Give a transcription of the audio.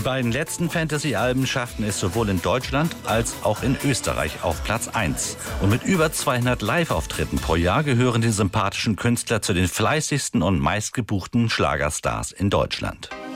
beiden letzten Fantasy-Alben schafften es sowohl in Deutschland als auch in Österreich auf Platz 1. Und mit über 200 Live-Auftritten pro Jahr gehören die sympathischen Künstler zu den fleißigsten und meistgebuchten Schlagerstars in Deutschland.